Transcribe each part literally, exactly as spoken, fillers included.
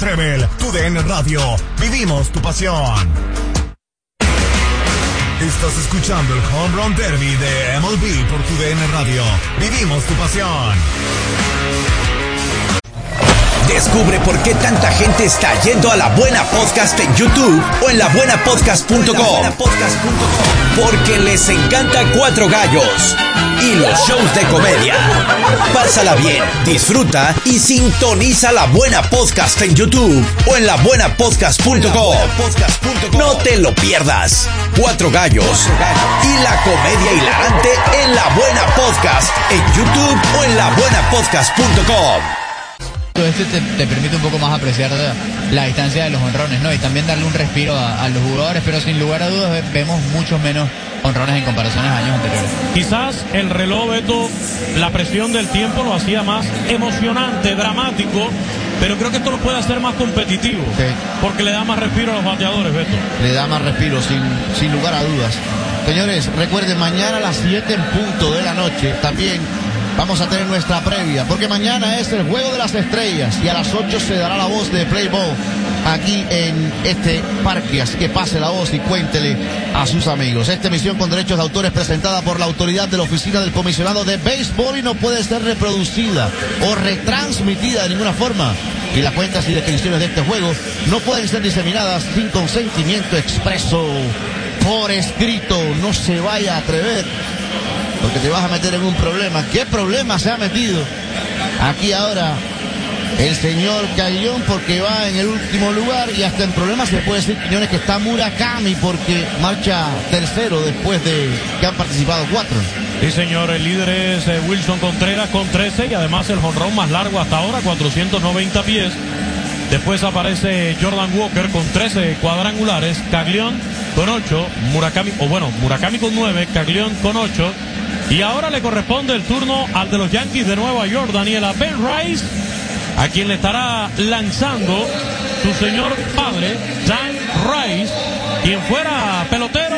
Treble, tu D N Radio. Vivimos tu pasión. Estás escuchando el Home Run Derby de M L B por tu D N Radio. Vivimos tu pasión. Descubre por qué tanta gente está yendo a La Buena Podcast en YouTube o en la buena podcast punto com. Porque les encanta Cuatro Gallos y los shows de comedia. Pásala bien, disfruta y sintoniza La Buena Podcast en YouTube o en la buena podcast punto com. No te lo pierdas. Cuatro Gallos y la comedia hilarante en La Buena Podcast en YouTube o en la buena podcast punto com. Este te, te permite un poco más apreciar la, la distancia de los honrones, ¿no? Y también darle un respiro a, a los jugadores, pero sin lugar a dudas ve, vemos mucho menos honrones en comparación a años anteriores. Quizás el reloj, Beto, la presión del tiempo lo hacía más emocionante, dramático, pero creo que esto lo puede hacer más competitivo, sí, porque le da más respiro a los bateadores, Beto. Le da más respiro, sin, sin lugar a dudas. Señores, recuerden, mañana a las siete en punto de la noche también vamos a tener nuestra previa, porque mañana es el Juego de las Estrellas y a las ocho se dará la voz de Play Ball aquí en este parque, así que pase la voz y cuéntele a sus amigos. Esta emisión con derechos de autor es presentada por la autoridad de la Oficina del Comisionado de Béisbol y no puede ser reproducida o retransmitida de ninguna forma, y las cuentas y descripciones de este juego no pueden ser diseminadas sin consentimiento expreso por escrito. No se vaya a atrever, porque te vas a meter en un problema. ¿Qué problema se ha metido aquí ahora el señor Cayón? Porque va en el último lugar, y hasta en problemas se puede decir, Quiñones, que está Murakami porque marcha tercero después de que han participado cuatro. Sí, señor, el líder es eh, Wilson Contreras con trece y además el jonrón más largo hasta ahora, cuatrocientos noventa pies. Después aparece Jordan Walker con trece cuadrangulares, Caglione con ocho, Murakami, o bueno, Murakami con nueve, Caglione con ocho. Y ahora le corresponde el turno al de los Yankees de Nueva York, Daniela, Ben Rice, a quien le estará lanzando su señor padre, Dan Rice, quien fuera pelotero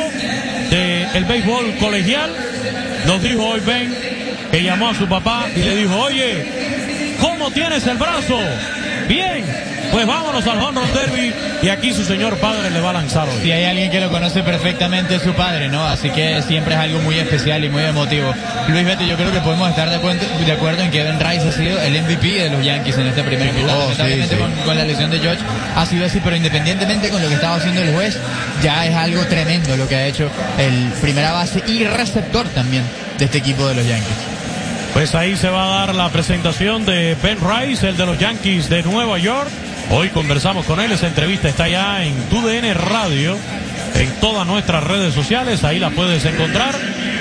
del béisbol colegial. Nos dijo hoy Ben que llamó a su papá y le dijo: oye, ¿cómo tienes el brazo? Bien. Pues vámonos al Home Run Derby, y aquí su señor padre le va a lanzar hoy. Si hay alguien que lo conoce perfectamente es su padre, ¿no? Así que siempre es algo muy especial y muy emotivo. Luis Beto, yo creo que podemos estar de acuerdo, de acuerdo en que Ben Rice ha sido el M V P de los Yankees en este primer mitad. Oh, Lamentablemente sí, sí. Con, con la lesión de George ha sido así, pero independientemente con lo que estaba haciendo el juez, ya es algo tremendo lo que ha hecho el primera base y receptor también de este equipo de los Yankees. Pues ahí se va a dar la presentación de Ben Rice, el de los Yankees de Nueva York. Hoy conversamos con él, esa entrevista está ya en tu D N Radio, en todas nuestras redes sociales, ahí la puedes encontrar.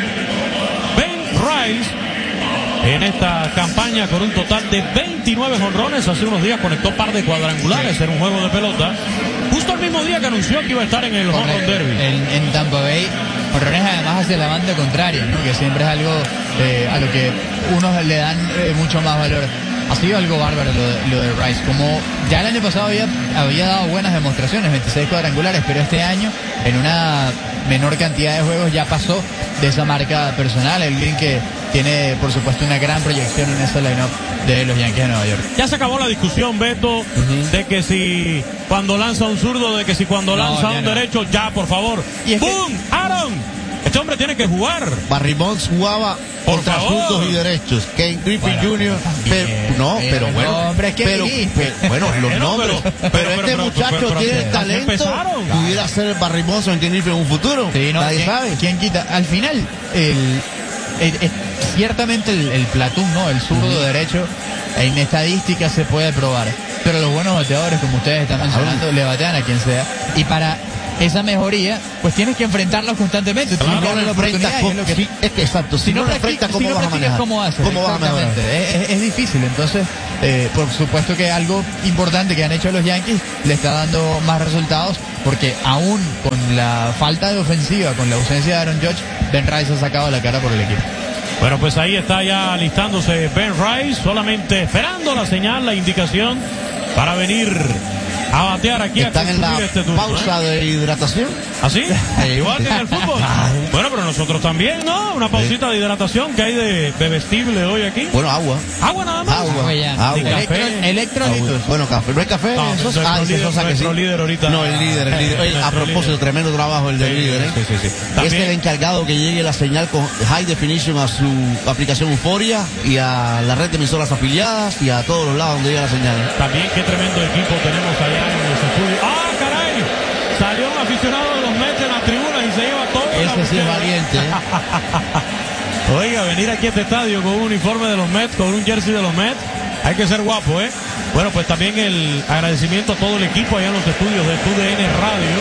Ben Rice en esta campaña con un total de veintinueve jonrones, hace unos días conectó par de cuadrangulares en un juego de pelota, justo el mismo día que anunció que iba a estar en el Home Run Derby. En, en Tampa Bay, jonrones además hacia la banda contraria, ¿no? Que siempre es algo eh, a lo que unos le dan eh, mucho más valor. Ha sido algo bárbaro lo de, lo de Rice, como ya el año pasado había, había dado buenas demostraciones, veintiséis cuadrangulares, pero este año en una menor cantidad de juegos ya pasó de esa marca personal. El Green, que tiene por supuesto una gran proyección en ese line-up de los Yankees de Nueva York. Ya se acabó la discusión, Beto, uh-huh, de que si cuando lanza un zurdo, de que si cuando no, lanza un no. derecho, ya por favor. Y es ¡Boom! Que... ¡Aaron! Este hombre tiene que jugar. Barry Bonds jugaba por contra zurdos y derechos. Ken Griffey bueno, junior Pero, no, pero, pero bueno. Hombre, pero, pero, bueno, los nombres. Pero, pero, pero este pero, muchacho pero, pero, tiene el talento. Pudiera ser Barry Bonds o Ken Griffey en un futuro. Sí, no, nadie ¿quién, sabe. ¿Quién quita? Al final, el, el, el, ciertamente el, el platón, ¿no? El zurdo uh-huh. derecho, en estadística se puede probar. Pero los buenos bateadores, como ustedes están mencionando, uh-huh, le batean a quien sea. Y para esa mejoría, pues tienes que enfrentarlos constantemente. Si no lo enfrentas, es, lo que, sí, es que exacto. Si, si no lo enfrentas, ¿cómo si vas no a manejar? ¿Cómo haces? ¿Cómo vas a mejorar? Es, es, es difícil. Entonces, eh, por supuesto que algo importante que han hecho los Yankees le está dando más resultados, porque aún con la falta de ofensiva, con la ausencia de Aaron Judge, Ben Rice ha sacado la cara por el equipo. Bueno, pues ahí está ya alistándose Ben Rice, solamente esperando la señal, la indicación para venir a batear aquí. Están a en la este turno, pausa ¿eh? de hidratación. ¿Así? Igual que en el fútbol. Bueno, pero nosotros también, ¿no? Una pausita de hidratación que hay de bebestible hoy aquí. Bueno, agua. Agua nada más. Agua. Agua ya. Agua. De café. Agua. Electrolitos. Bueno, café. ¿No hay café? No, Sosa? nuestro Ah, dice líder- Sosa que sí. nuestro líder ahorita. No, el líder, el líder. Oye, a Nuestro propósito, líder. tremendo trabajo el del Sí, líder, ¿eh? sí, sí, sí. Es También- el encargado que llegue la señal con high definition a su aplicación Euforia y a la red de emisoras afiliadas y a todos los lados donde llega la señal. También qué tremendo equipo tenemos allá en los estudios. ¡Ah, caray! Salió un aficionado de los Mets en las tribunas y se lleva todo. Ese sí es valiente, ¿eh? Oiga, venir aquí a este estadio con un uniforme de los Mets, con un jersey de los Mets, hay que ser guapo, ¿eh? Bueno, pues también el agradecimiento a todo el equipo allá en los estudios de T U D N Radio,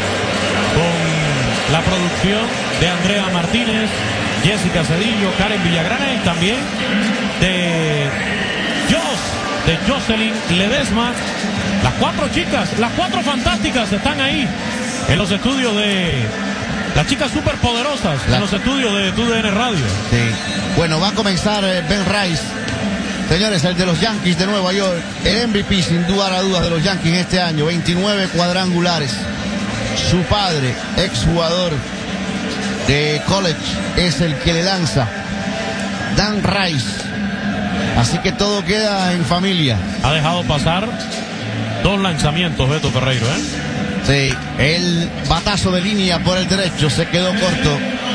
con la producción de Andrea Martínez, Jessica Cedillo, Karen Villagrana y también de Jos, de Jocelyn Ledesma. Las cuatro chicas, las cuatro fantásticas están ahí en los estudios de las chicas superpoderosas, La- en los estudios de T U D N Radio. Sí. Bueno, va a comenzar eh, Ben Rice. Señores, el de los Yankees de Nueva York, el M V P sin duda a dudas de los Yankees este año, veintinueve cuadrangulares. Su padre, exjugador de college, es el que le lanza, Dan Rice. Así que todo queda en familia. Ha dejado pasar dos lanzamientos Beto Ferreiro, ¿eh? Sí, el batazo de línea por el derecho se quedó corto.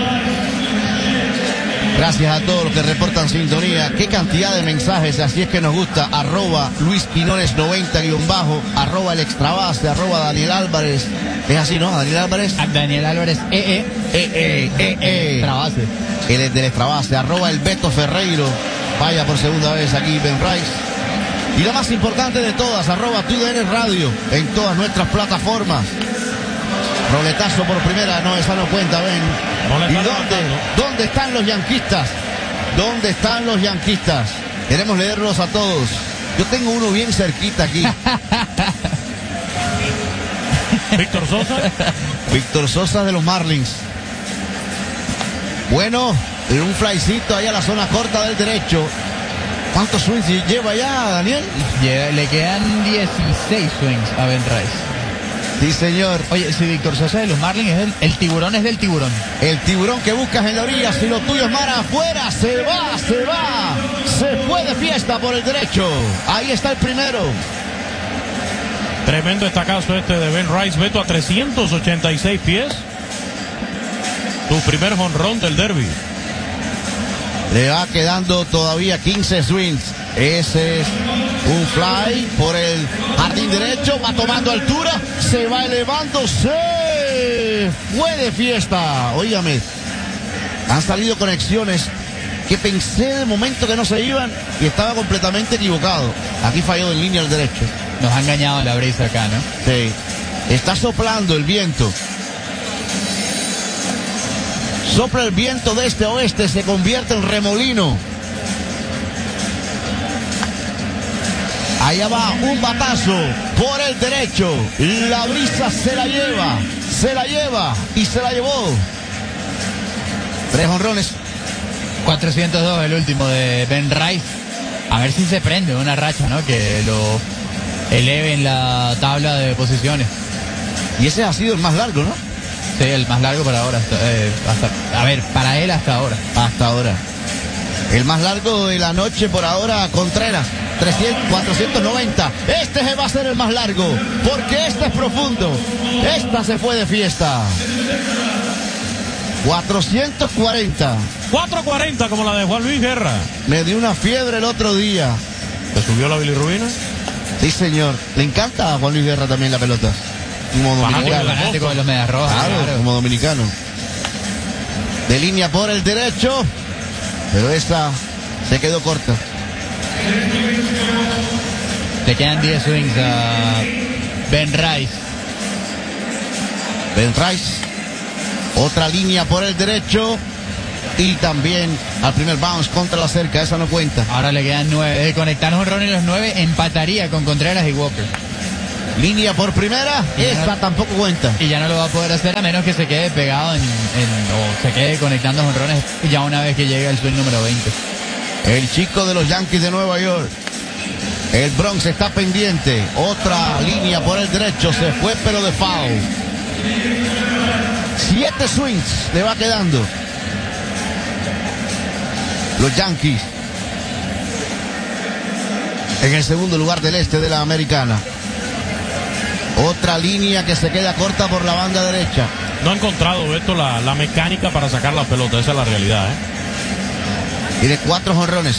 Gracias a todos los que reportan sintonía. Qué cantidad de mensajes, así es que nos gusta. Arroba Luis Quinones noventa guión bajo, arroba el extrabase, arroba Daniel Álvarez. Es así, ¿no? Daniel Álvarez. A Daniel Álvarez, eh, eh. Eh, eh, eh, eh. Trabase. Él es del extrabase, arroba el Beto Ferreiro. Vaya por segunda vez aquí Ben Rice. Y la más importante de todas, arroba T U D N Radio en todas nuestras plataformas. Roletazo por primera, no, esa no cuenta, ven. No le ¿Y está dónde, levantando. dónde están los yanquistas? ¿Dónde están los yanquistas? Queremos leerlos a todos. Yo tengo uno bien cerquita aquí. Víctor Sosa. Víctor Sosa de los Marlins. Bueno, un flycito ahí a la zona corta del derecho. ¿Cuántos swings lleva ya, Daniel? Llega- le quedan dieciséis swings a Ben Rice. Sí, señor. Oye, si Víctor Sosa de los Marlins es el, el tiburón, es del tiburón. El tiburón que buscas en la orilla, si lo tuyo es mar afuera, se va, se va. Se fue de fiesta por el derecho. Ahí está el primero. Tremendo estacazo este de Ben Rice, Beto, a trescientos ochenta y seis pies. Su primer jonrón del derby. Le va quedando todavía quince swings. Ese es un fly por el jardín derecho. Va tomando altura. Se va elevando. Se fue de fiesta. Óigame. Han salido conexiones que pensé de momento que no se iban y estaba completamente equivocado. Aquí falló en línea al derecho. Nos ha engañado la brisa acá, ¿no? Sí. Está soplando el viento. Sopla el viento de este a oeste, se convierte en remolino. Allá va un batazo por el derecho. La brisa se la lleva, se la lleva y se la llevó. Tres jonrones. cuatrocientos dos el último de Ben Rice. A ver si se prende una racha, ¿no? Que lo eleve en la tabla de posiciones. Y ese ha sido el más largo, ¿no? Sí, el más largo para ahora. Hasta, eh, hasta- a ver, para él hasta ahora. Hasta ahora. El más largo de la noche por ahora, Contreras. trescientos, cuatrocientos noventa. Este se va a ser el más largo, porque este es profundo. Esta se fue de fiesta. cuatrocientos cuarenta. cuatro cuarenta como la de Juan Luis Guerra. Me dio una fiebre el otro día. ¿Te subió la bilirrubina? Sí, señor. Le encanta a Juan Luis Guerra también la pelota. Como Fanático dominicano. de Fanático de los Medias Rojas. Claro, Claro. como dominicano. De línea por el derecho. Pero esta se quedó corta. Le quedan diez swings a Ben Rice. Ben Rice. Otra línea por el derecho. Y también al primer bounce contra la cerca. Esa no cuenta. Ahora le quedan nueve. Eh, conectar un ron en los nueve empataría con Contreras y Walker. Línea por primera. Y Esta ya- tampoco cuenta. Y ya no lo va a poder hacer a menos que se quede pegado en, en- o se quede conectando jonrones ya una vez que llegue al swing número veinte. El chico de los Yankees de Nueva York. El Bronx está pendiente. Otra línea por el derecho. Se fue, pero de foul. Siete swings le va quedando. Los Yankees en el segundo lugar del este de la Americana. Otra línea que se queda corta por la banda derecha. No ha encontrado, Beto, la, la mecánica para sacar la pelota. Esa es la realidad, ¿eh? Tiene cuatro jonrones.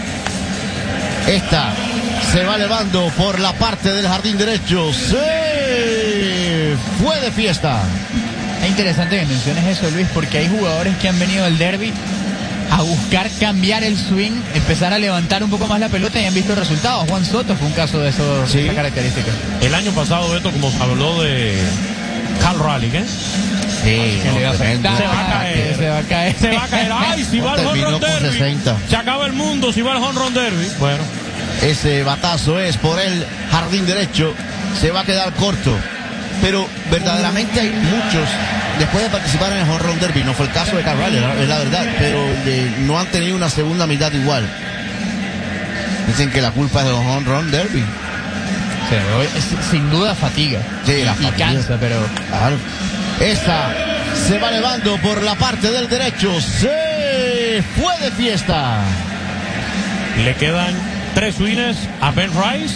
Esta se va elevando por la parte del jardín derecho. Se fue de fiesta. Es interesante que menciones eso, Luis, porque hay jugadores que han venido del derby a buscar cambiar el swing, empezar a levantar un poco más la pelota y han visto resultados. Juan Soto fue un caso de eso, sí. Esa característica. El año pasado, Beto, como se habló de Cal Raleigh, ¿eh? Sí, Que no, le va a tremendo. afectar, Se va a caer. Se va a caer. Se va a caer. Ay, si va el home Terminó run con derby. sesenta. Se acaba el mundo si va el home run derby. Bueno. Ese batazo es por el jardín derecho. Se va a quedar corto. Pero verdaderamente hay muchos, después de participar en el home run derby, no fue el caso de Cal Raleigh, es la verdad, pero eh, no han tenido una segunda mitad igual. Dicen que la culpa es de los home run derby. Sí, es- sin duda fatiga. Sí, la y fatiga. cansa, pero Claro. Esta se va elevando por la parte del derecho. Se fue de fiesta. Le quedan tres swings a Ben Rice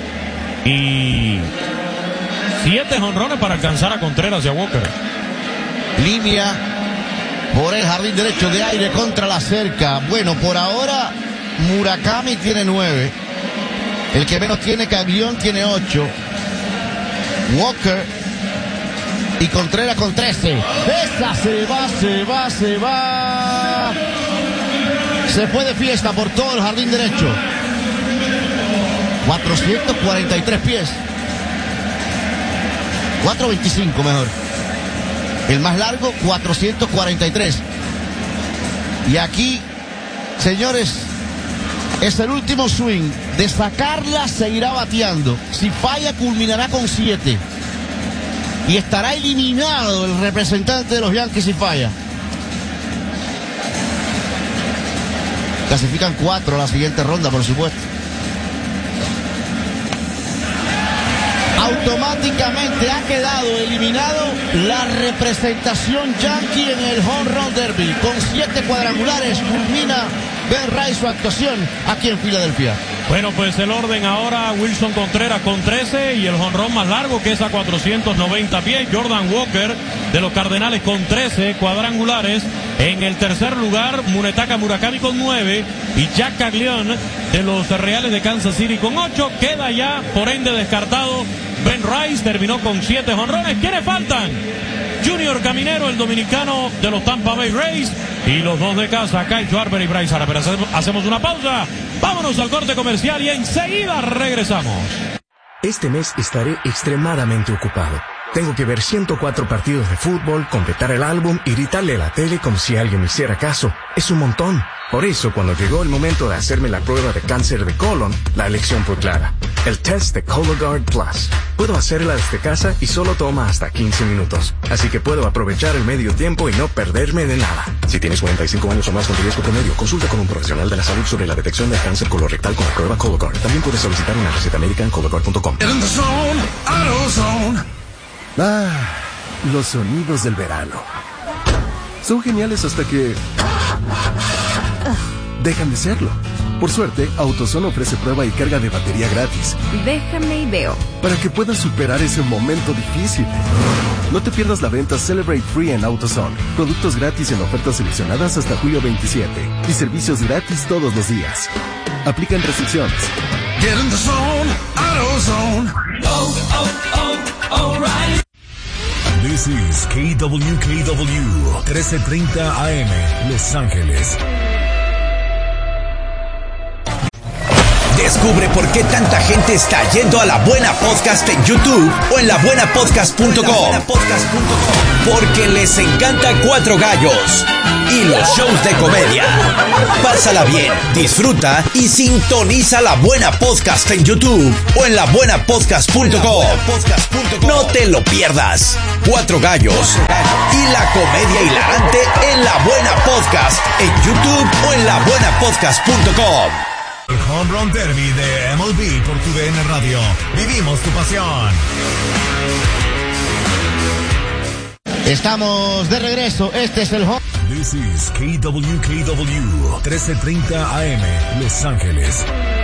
y siete jonrones para alcanzar a Contreras y a Walker. Línea por el jardín derecho de aire contra la cerca. Bueno, por ahora Murakami tiene nueve. El que menos tiene, Caglión, tiene ocho. Walker y Contreras con trece. Esta se va, se va, se va. Se fue de fiesta por todo el jardín derecho. cuatrocientos cuarenta y tres pies. cuatrocientos veinticinco mejor. El más largo, cuatrocientos cuarenta y tres. Y aquí, señores, es el último swing. De sacarla se irá bateando. Si falla, culminará con siete. Y estará eliminado el representante de los Yankees si falla. Clasifican cuatro a la siguiente ronda, por supuesto. Automáticamente ha quedado eliminado la representación Yankee en el Home Run Derby. Con siete cuadrangulares culmina Ben Rice su actuación aquí en Filadelfia. Bueno, pues el orden ahora, Wilson Contreras con trece y el jonrón más largo que es a cuatrocientos noventa pies. Jordan Walker de los Cardenales con trece cuadrangulares. En el tercer lugar, Munetaka Murakami con nueve y Jack Caglione de los Reales de Kansas City con ocho. Queda ya, por ende, descartado Ben Rice, terminó con siete jonrones. ¿Quiénes faltan? Junior Caminero, el dominicano de los Tampa Bay Rays, y los dos de casa, Kyle Schwarber y Bryce Harper. Pero hacemos una pausa, vámonos al corte comercial y enseguida regresamos. Este mes estaré extremadamente ocupado. Tengo que ver ciento cuatro partidos de fútbol, completar el álbum y gritarle a la tele como si alguien me hiciera caso. Es un montón. Por eso, cuando llegó el momento de hacerme la prueba de cáncer de colon, la elección fue clara. El test de Cologuard Plus. Puedo hacerla desde casa y solo toma hasta quince minutos. Así que puedo aprovechar el medio tiempo y no perderme de nada. Si tienes cuarenta y cinco años o más con riesgo promedio, consulta con un profesional de la salud sobre la detección del cáncer colorectal con la prueba Cologuard. También puedes solicitar una receta médica en Cologuard punto com. Ah, los sonidos del verano. Son geniales hasta que dejan de serlo. Por suerte, AutoZone ofrece prueba y carga de batería gratis. Déjame y veo. Para que puedas superar ese momento difícil. No te pierdas la venta Celebrate Free en AutoZone. Productos gratis en ofertas seleccionadas hasta julio veintisiete. Y servicios gratis todos los días. Aplican restricciones. Get in the zone, AutoZone. Oh, oh, oh, alright. This is K W K W trece treinta A M, Los Ángeles. Descubre por qué tanta gente está yendo a La Buena Podcast en YouTube o en la buena podcast punto com. Porque les encanta Cuatro Gallos y los shows de comedia. Pásala bien, disfruta y sintoniza La Buena Podcast en YouTube o en la buena podcast punto com. No te lo pierdas. Cuatro Gallos y la comedia hilarante en La Buena Podcast en YouTube o en la buena podcast punto com. El Home Run Derby de M L B por tu D N Radio. Vivimos tu pasión. Estamos de regreso. Este es el Home. This is K W K W trece treinta A M Los Ángeles.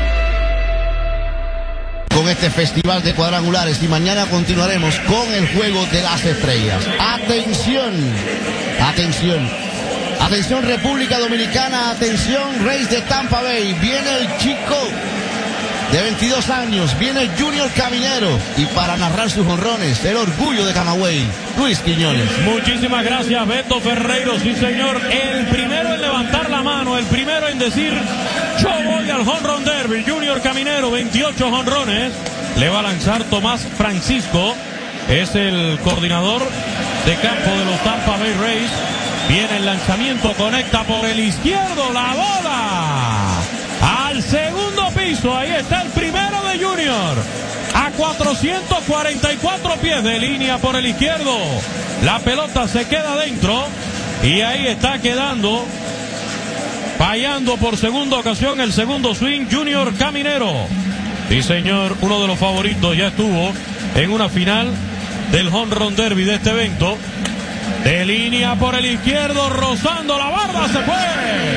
Con este festival de cuadrangulares y mañana continuaremos con el juego de las estrellas. Atención, atención, atención República Dominicana, atención Rays de Tampa Bay. Viene el chico de veintidós años, viene Junior Caminero y para narrar sus jonrones, el orgullo de Camagüey, Luis Quiñones. Muchísimas gracias, Beto Ferreiro. Sí, señor, el primero en levantar la mano, el primero en decir yo voy al Home Run Derby. Junior Caminero, veintiocho jonrones. Le va a lanzar Tomás Francisco, es el coordinador de campo de los Tampa Bay Rays. Viene el lanzamiento, conecta por el izquierdo, la bola al segundo piso. Ahí está el primero de Junior, a cuatrocientos cuarenta y cuatro pies de línea por el izquierdo. La pelota se queda dentro y ahí está quedando, fallando por segunda ocasión el segundo swing, Junior Caminero. Sí, señor, uno de los favoritos, ya estuvo en una final del Home Run Derby de este evento. De línea por el izquierdo, rozando la barda, se fue.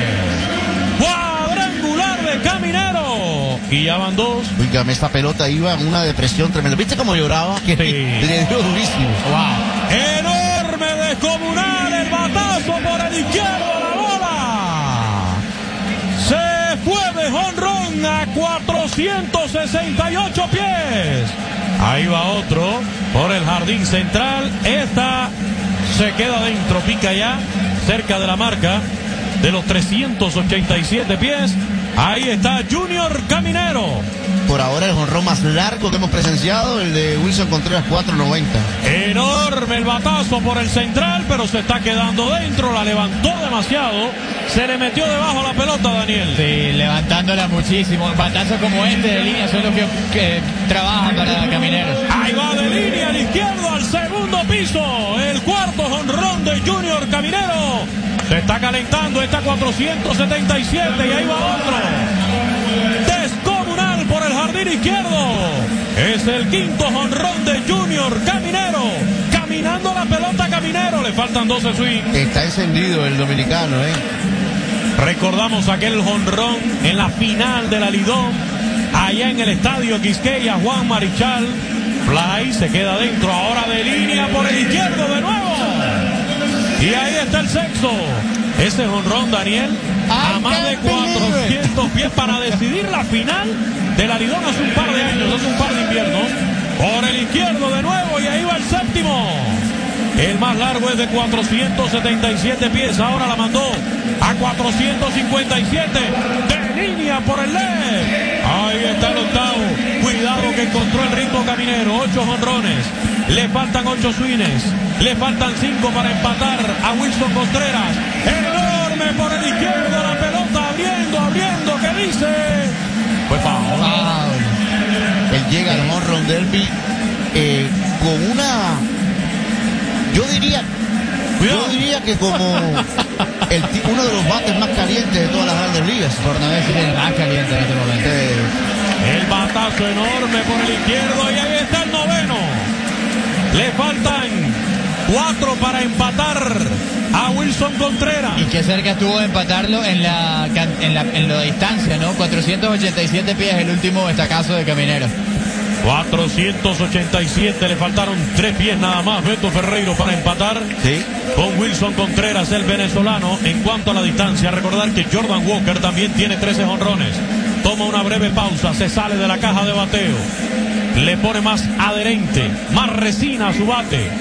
Cuadrangular de Caminero. Y ya van dos. Oígame, esta pelota iba en una depresión tremenda. ¿Viste cómo lloraba? Que sí. Le dio durísimo. Wow. Enorme, descomunal, el batazo por el izquierdo, la bola se fue de jonrón a cuatrocientos sesenta y ocho pies. Ahí va otro por el jardín central. Esta se queda dentro, pica ya cerca de la marca de los trescientos ochenta y siete pies. Ahí está Junior Caminero. Por ahora el jonrón más largo que hemos presenciado, el de Wilson Contreras, cuatro noventa. Enorme el batazo por el central, pero se está quedando dentro, la levantó demasiado, se le metió debajo la pelota, Daniel. Sí, levantándola muchísimo. Batazos como este de línea son los que, que trabajan para Camineros. Ahí va de línea al izquierdo, al segundo piso, el cuarto jonrón de Junior Caminero. Se está calentando, está cuatrocientos setenta y siete y ahí va otro. Descomunal por el jardín izquierdo. Es el quinto jonrón de Junior Caminero. Caminando la pelota Caminero. Le faltan doce swings. Está encendido el dominicano, ¿eh? Recordamos aquel jonrón en la final de la Lidón, allá en el estadio Quisqueya, Juan Marichal. Fly se queda dentro, ahora de línea por el izquierdo de nuevo. Y ahí está el sexto. Ese jonrón, Daniel, a más de cuatrocientos pies para decidir la final de la Lidón hace un par de años, hace un par de inviernos. Por el izquierdo de nuevo y ahí va el séptimo. El más largo es de cuatrocientos setenta y siete pies, ahora la mandó a cuatrocientos cincuenta y siete. De línea por el left. Ahí está el octavo. Cuidado que encontró el ritmo Caminero. Ocho jonrones. Le faltan ocho swings. Le faltan cinco para empatar a Wilson Contreras. Enorme por el izquierdo. La pelota abriendo, abriendo. ¿Qué dice? Pues foul. Él llega al Home Run Derby eh, con una... Yo diría... Yo diría que como el, uno de los bates más calientes de todas las grandes ligas. Por no decir el más caliente en este momento. Eh, el batazo enorme por el izquierdo y ahí está el noveno. Le faltan cuatro para empatar a Wilson Contreras. Y qué cerca estuvo de empatarlo en la, en la, en la distancia, ¿no? cuatrocientos ochenta y siete pies, el último estacazo de Caminero. cuatrocientos ochenta y siete, le faltaron tres pies nada más, Beto Ferreiro, para empatar. Sí. Con Wilson Contreras, el venezolano. En cuanto a la distancia, recordar que Jordan Walker también tiene trece jonrones. Toma una breve pausa, se sale de la caja de bateo. Le pone más adherente, más resina a su bate.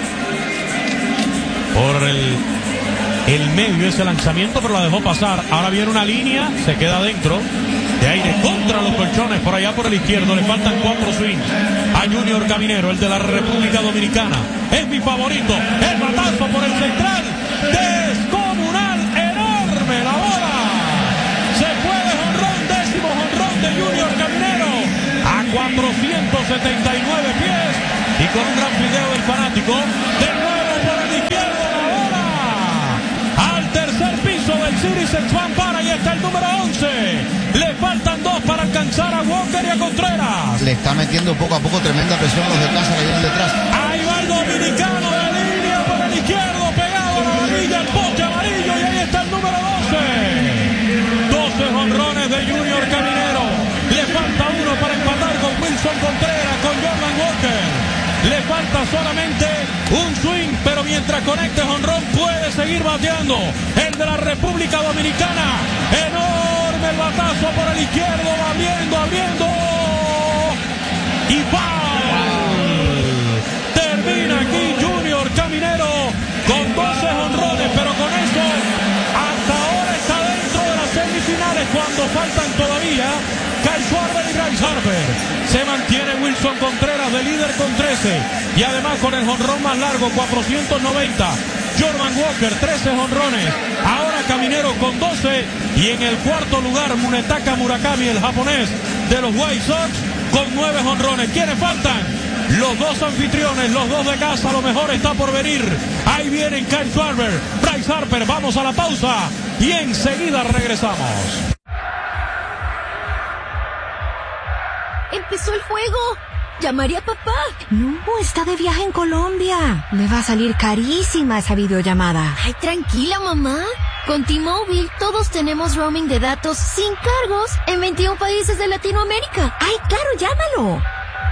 Por el, el medio ese lanzamiento, pero la dejó pasar. Ahora viene una línea, se queda dentro. De aire contra los colchones, por allá por el izquierdo. Le faltan cuatro swings a Junior Caminero, el de la República Dominicana. Es mi favorito. El batazo por el central. Descomunal, enorme la bola. Se fue de jonrón, décimo jonrón de Junior Caminero. A cuatrocientos setenta y nueve pies. Y con un gran video del fanático. De nuevo por el izquierdo la bola. Al tercer piso del Citizens Bank para. ahí está el número once. Le faltan dos para alcanzar a Walker y a Contreras. Le está metiendo poco a poco tremenda presión a los de casa que vienen detrás. Ahí va el dominicano de línea por el izquierdo, pegado a la varilla, el poste amarillo, y ahí está el número doce. doce jonrones de Junior Caminero. Le falta uno para empatar con Wilson Contreras, con Jordan Walker. Le falta solamente un swing, pero mientras conecte jonrón puede seguir bateando. El de la República Dominicana. Enorme el batazo por el izquierdo, abriendo, abriendo. Y foul. Termina aquí Junior Caminero con doce jonrones, pero con eso hasta ahora está dentro de las semifinales cuando faltan todavía Kyle Schwarber y Bryce Harper. Se mantiene Wilson Contreras de líder con trece y además con el jonrón más largo, cuatrocientos noventa. Jordan Walker, trece jonrones. Ahora Caminero con doce y en el cuarto lugar Munetaka Murakami, el japonés de los White Sox, con nueve jonrones. ¿Quiénes faltan? Los dos anfitriones, los dos de casa, lo mejor está por venir. Ahí vienen Kyle Schwarber, Bryce Harper. Vamos a la pausa y enseguida regresamos. ¡Empezó el juego! ¡Llamaré a papá! No, está de viaje en Colombia. Le va a salir carísima esa videollamada. Ay, tranquila, mamá. Con T-Mobile todos tenemos roaming de datos sin cargos en veintiún países de Latinoamérica. ¡Ay, claro, llámalo!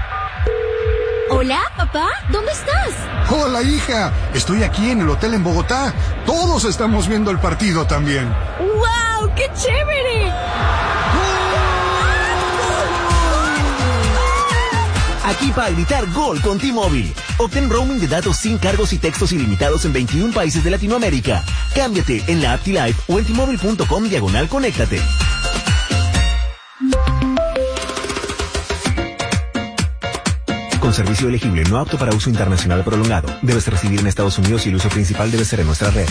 Hola, papá, ¿dónde estás? Hola, hija. Estoy aquí en el hotel en Bogotá. Todos estamos viendo el partido también. ¡Wow! ¡Qué chévere! Aquí para gritar gol con T-Mobile. Obtén roaming de datos sin cargos y textos ilimitados en veintiún países de Latinoamérica. Cámbiate en la app T-Live o en T-Mobile punto com diagonal conéctate. Con servicio elegible, no apto para uso internacional prolongado. Debes residir en Estados Unidos y el uso principal debe ser en nuestra red.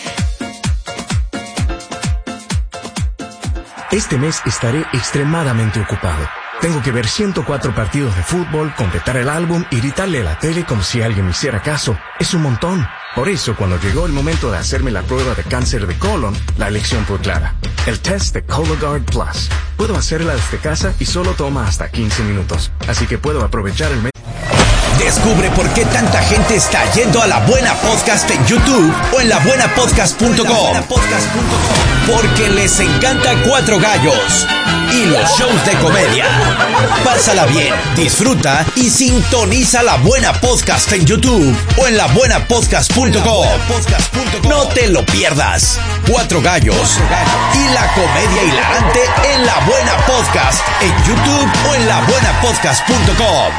Este mes estaré extremadamente ocupado. Tengo que ver ciento cuatro partidos de fútbol, completar el álbum y gritarle a la tele como si alguien me hiciera caso. Es un montón. Por eso, cuando llegó el momento de hacerme la prueba de cáncer de colon, la elección fue clara. El test de Cologuard Plus. Puedo hacerla desde casa y solo toma hasta quince minutos. Así que puedo aprovechar el mes. Descubre por qué tanta gente está yendo a La Buena Podcast en YouTube o en la buena podcast punto com. Porque les encanta Cuatro Gallos y los shows de comedia. Pásala bien, disfruta y sintoniza La Buena Podcast en YouTube o en la buena podcast punto com. No te lo pierdas. Cuatro Gallos y la comedia hilarante en La Buena Podcast en YouTube o en la buena podcast punto com.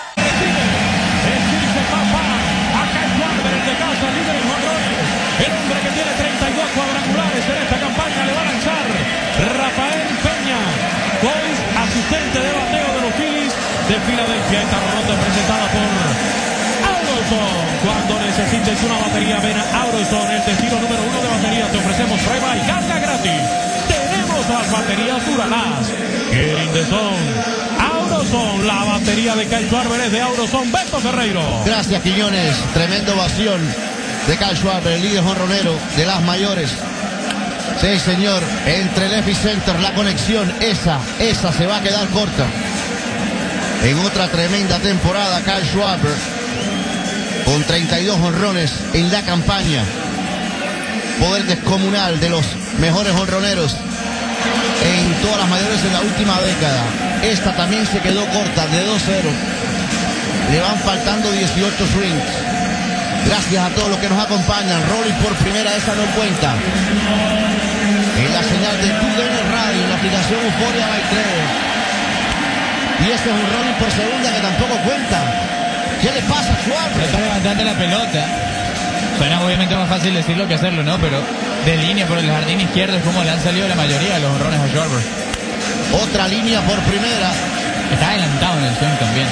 De Filadelfia, esta ronda presentada por Auroson. Cuando necesites una batería, ven a Auroson, el destino número uno de baterías. Te ofrecemos prueba y carga gratis. Tenemos las baterías Duralast. Get in the zone. Auroson, la batería de Kyle Schwarber es de Auroson. Beto Ferreiro. Gracias, Quiñones. Tremenda ovación de Kyle Schwarber, el líder jonronero de las mayores. Sí, señor. Entre el epicenter, la conexión, esa, esa se va a quedar corta. En otra tremenda temporada, Kyle Schwarber, con treinta y dos jonrones en la campaña. Poder descomunal de los mejores jonroneros en todas las mayores en la última década. Esta también se quedó corta, de dos cero. Le van faltando dieciocho swings. Gracias a todos los que nos acompañan. Rolling por primera, esa no cuenta. En la señal de T U D N Radio, en la aplicación Euphoria by tres. Y este es un rolling por segunda que tampoco cuenta. ¿Qué le pasa a Schwarber? Está levantando la pelota. Suena obviamente más fácil decirlo que hacerlo, ¿no? Pero de línea por el jardín izquierdo es como le han salido la mayoría de los honrones a Schwarber. Otra línea por primera. Está adelantado en el swing también.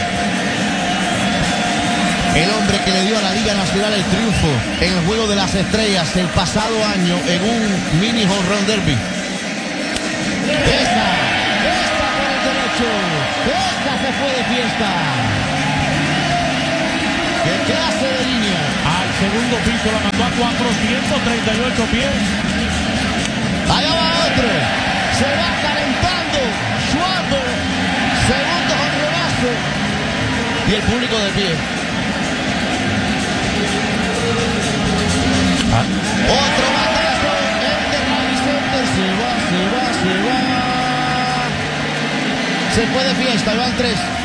El hombre que le dio a la Liga Nacional el triunfo en el Juego de las Estrellas el pasado año en un mini home run derby. Esta, esta por el derecho. Esta se fue de fiesta. ¿Qué clase de línea? Al segundo piso la mandó a cuatrocientos treinta y ocho pies. Allá va otro. Se va calentando. Schwarber. Segundo jonronazo. Y el público de pie. Ah. Otro batazo. El de Rally Center. Se va, se va, se va. Se fue de fiesta. Van tres.